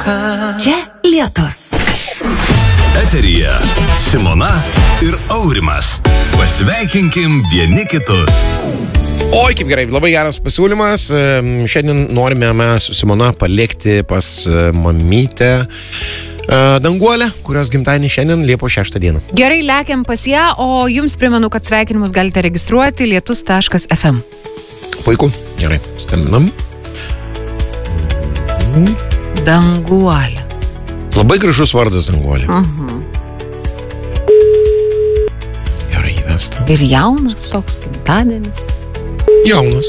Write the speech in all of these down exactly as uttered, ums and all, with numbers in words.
Čia Lietus. Eteryje Simona ir Aurimas. Pasveikinkim vieni kitus. Oi, kaip gerai, labai geras pasiūlymas. Šiandien norime mes su Simona palikti pas mamytę Danguolę, kurios gimtadienį šiandien Liepos šeštą dieną. Gerai, lekiam pas ją, o jums primenu, kad sveikinimus galite registruoti lietus taškas ef em. Puiku, gerai, skambinam. Danguolė. Labai gražus vardas Danguolė. Mhm. Gerai įvesta. Ir jaunas toks gimtadienis. Jaunas.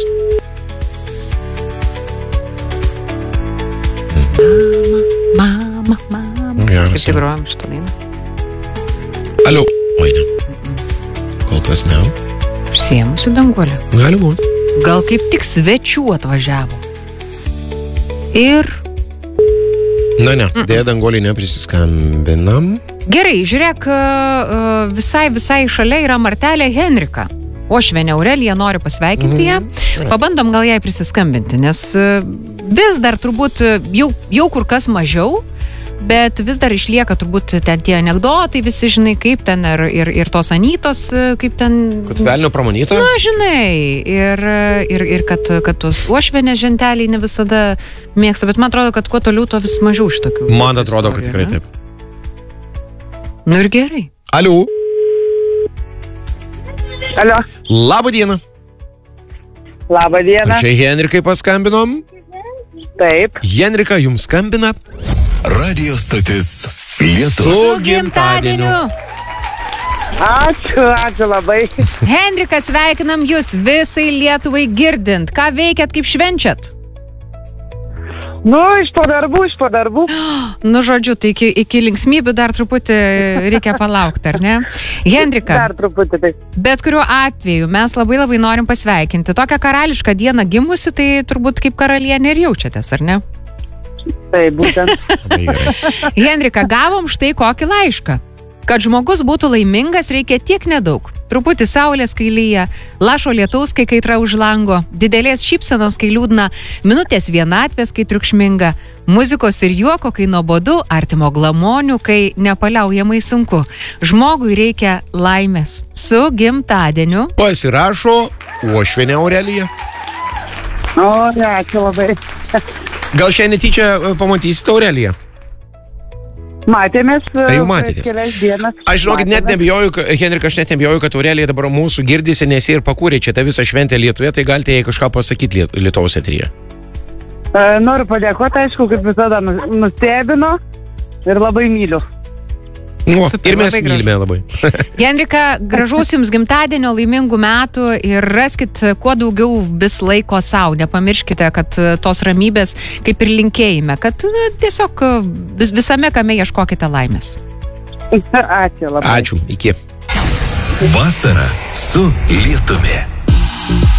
Mama, mama, mama. Geras. Kaip tik grojam šitą dainą. Alio. Oi, ne. Kol kas ne. Užsiėmusi Danguolė. Gali būti. Gal kaip tik svečių atvažiavo. Ir... Na ne, dėja Danguolį neprisiskambinam. Gerai, žiūrėk, visai, visai šalia yra Martelė Henrika. Ošvenė Aurelija nori pasveikinti ją. Pabandom gal jai prisiskambinti, nes vis dar turbūt jau, jau kur kas mažiau, bet vis dar išlieka turbūt ten tie anekdotai, visi žinai, kaip ten ir, ir, ir tos Anytos, kaip ten... Kad velnio pramanyta? Na, žinai, ir, ir, ir kad, kad tos Ošvenės ženteliai ne visada mėgsta, bet man atrodo, kad kuo toliau, to vis mažiau šitokių. Man atrodo, kad tikrai taip. Nu ir gerai. Aliu. Alio. Labą dieną. Labą dieną. Ar čia Henrikai paskambinom? Taip. Henrika jums skambina. Radio stotis Lietus. Su gimtadieniu. Ačiū, ačiū labai. Henrika, sveikinam jūs visai Lietuvai girdint. Ką veikiat, kaip švenčiat? Nu, iš po darbų, iš po darbų. Nu, žodžiu, tai iki, iki linksmybių dar truputį reikia palaukti, ar ne? Henrika, Dar truputį taip. bet kuriuo atveju mes labai labai norim pasveikinti. Tokią karališką dieną gimusi, tai turbūt kaip karalienė ir jaučiatės, ar ne? Taip, būtent. Labai gerai. Henrika, gavom štai kokį laišką. Kad žmogus būtų laimingas, reikia tiek nedaug. Truputį saulės, kai lyja, lašo lietaus, kai kaitra už lango, didelės šypsenos, kai liūdna, minutės vienatvės, kai triukšminga, muzikos ir juoko, kai nuobodu, artimo glamonių, kai nepaliaujamai sunku. Žmogui reikia laimės. Su gimtadieniu. Pasirašo Ošvenė Aurelija. O, ne, ačiū labai. Gal šiandien tyčia pamatysite Aureliją? Matėmės. Tai jau matėtės. Kelias dienas. Aš žinokit, net nebijoju, Henrika, aš net nebijoju, kad Aurelija dabar mūsų girdisi, nes jie ir pakūrė čia tą visą šventę Lietuvoje, tai galite jai kažką pasakyti Liet- Lietuvos eteryje. Noriu padėkoti, aišku, kaip visada nu- nustebino ir labai myliu. Nu, Super, ir mes labai gražu. mylime labai. Henrika, gražaus jums gimtadienio, laimingų metų ir raskit kuo daugiau vis laiko savo. Nepamirškite, kad tos ramybės kaip ir linkėjime, kad na, tiesiog vis, visame kame ieškokite laimės. Ačiū labai. Ačiū, iki. Vasara su Lietumi.